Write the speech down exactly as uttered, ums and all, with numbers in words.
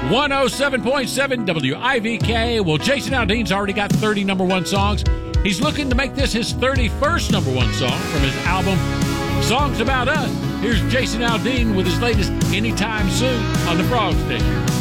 one oh seven point seven W I V K. Well, Jason Aldean's already got thirty number one songs. He's looking to make this his thirty-first number one song from his album, Songs About Us. Here's Jason Aldean with his latest Anytime Soon on the Frog Station.